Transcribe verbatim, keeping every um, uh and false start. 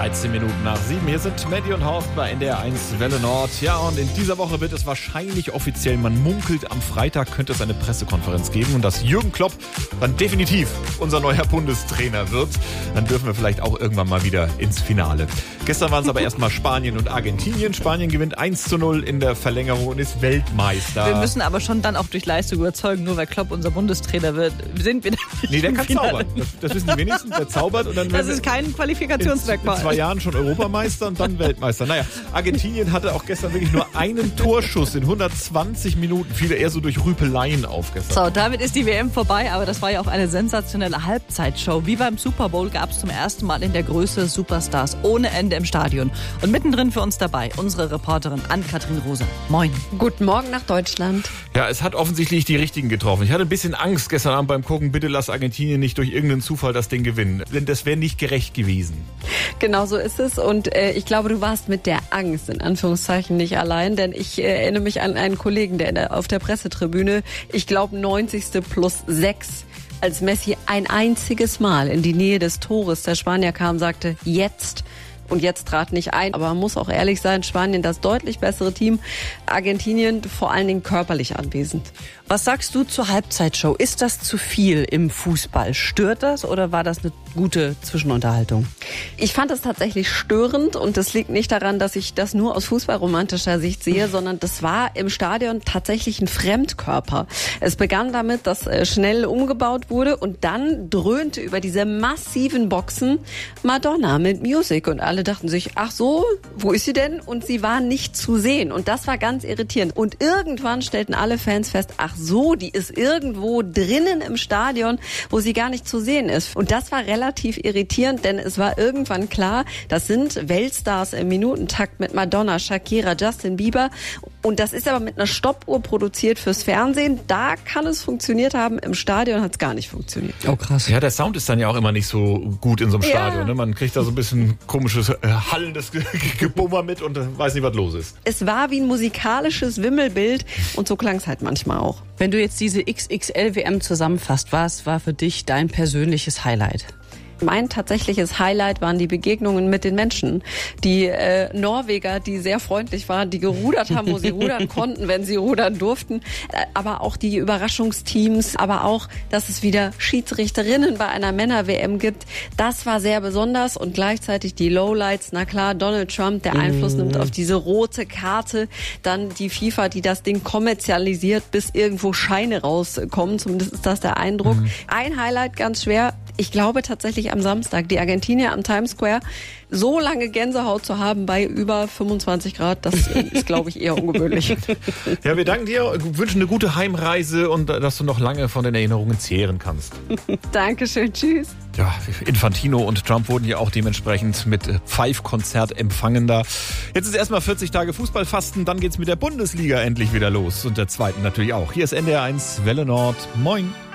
dreizehn Minuten nach sieben. Hier sind Maddie und Horst bei N D R eins Welle Nord. Ja, und in dieser Woche wird es wahrscheinlich offiziell, man munkelt, am Freitag könnte es eine Pressekonferenz geben und dass Jürgen Klopp dann definitiv unser neuer Bundestrainer wird. Dann dürfen wir vielleicht auch irgendwann mal wieder ins Finale. Gestern waren es aber erstmal Spanien und Argentinien. Spanien gewinnt eins zu null in der Verlängerung und ist Weltmeister. Wir müssen aber schon dann auch durch Leistung überzeugen, nur weil Klopp unser Bundestrainer wird, sind wir nicht. Nee, der im kann Finale. zaubern. Das, das wissen die wenigsten. Der zaubert und dann Das ist kein Qualifikationsmerkmal. in zwei Jahren schon Europameister und dann Weltmeister. Naja, Argentinien hatte auch gestern wirklich nur einen Torschuss in hundertzwanzig Minuten. Viele eher so durch Rüpeleien auf gestern. So, damit ist die W M vorbei, aber das war ja auch eine sensationelle Halbzeitshow. Wie beim Super Bowl gab es zum ersten Mal in der Größe Superstars ohne Ende im Stadion. Und mittendrin für uns dabei unsere Reporterin Ann-Kathrin Rosa. Moin. Guten Morgen nach Deutschland. Ja, es hat offensichtlich die Richtigen getroffen. Ich hatte ein bisschen Angst gestern Abend beim Gucken, bitte lass Argentinien nicht durch irgendeinen Zufall das Ding gewinnen. Denn das wäre nicht gerecht gewesen. Genau so ist es und äh, ich glaube, du warst mit der Angst in Anführungszeichen nicht allein, denn ich äh, erinnere mich an einen Kollegen, der, in der auf der Pressetribüne, ich glaube neunzigste plus sechs, als Messi ein einziges Mal in die Nähe des Tores der Spanier kam, sagte, jetzt. Und jetzt trat nicht ein. Aber man muss auch ehrlich sein, Spanien das deutlich bessere Team, Argentinien vor allen Dingen körperlich anwesend. Was sagst du zur Halbzeitshow? Ist das zu viel im Fußball? Stört das oder war das eine gute Zwischenunterhaltung? Ich fand es tatsächlich störend und das liegt nicht daran, dass ich das nur aus fußballromantischer Sicht sehe, sondern das war im Stadion tatsächlich ein Fremdkörper. Es begann damit, dass schnell umgebaut wurde und dann dröhnte über diese massiven Boxen Madonna mit Music und alle dachten sich, ach so, wo ist sie denn? Und sie war nicht zu sehen und das war ganz irritierend. Und irgendwann stellten alle Fans fest, ach so, die ist irgendwo drinnen im Stadion, wo sie gar nicht zu sehen ist. Und das war relativ irritierend, denn es war irgendwann klar, das sind Weltstars im Minutentakt mit Madonna, Shakira, Justin Bieber. Und das ist aber mit einer Stoppuhr produziert fürs Fernsehen. Da kann es funktioniert haben, im Stadion hat es gar nicht funktioniert. Oh krass. Ja, der Sound ist dann ja auch immer nicht so gut in so einem ja. Stadion. Ne? Man kriegt da so ein bisschen komisches, äh, hallendes Gebummer mit und äh, weiß nicht, was los ist. Es war wie ein musikalisches Wimmelbild und so klang es halt manchmal auch. Wenn du jetzt diese X X L W M zusammenfasst, was war für dich dein persönliches Highlight? Mein tatsächliches Highlight waren die Begegnungen mit den Menschen. Die äh, Norweger, die sehr freundlich waren, die gerudert haben, wo sie rudern konnten, wenn sie rudern durften. Äh, aber auch die Überraschungsteams, aber auch, dass es wieder Schiedsrichterinnen bei einer Männer-W M gibt. Das war sehr besonders und gleichzeitig die Lowlights. Na klar, Donald Trump, der Einfluss nimmt auf diese rote Karte. Dann die FIFA, die das Ding kommerzialisiert, bis irgendwo Scheine rauskommen. Zumindest ist das der Eindruck. Mhm. Ein Highlight ganz schwer. Ich glaube tatsächlich am Samstag, die Argentinier am Times Square, so lange Gänsehaut zu haben bei über fünfundzwanzig Grad, das ist, glaube ich, eher ungewöhnlich. Ja, wir danken dir, wünschen eine gute Heimreise und dass du noch lange von den Erinnerungen zehren kannst. Dankeschön, tschüss. Ja, Infantino und Trump wurden ja auch dementsprechend mit Pfeifkonzert empfangen da. Jetzt ist erstmal vierzig Tage Fußballfasten, dann geht's mit der Bundesliga endlich wieder los und der zweiten natürlich auch. Hier ist N D R eins Welle Nord. Moin.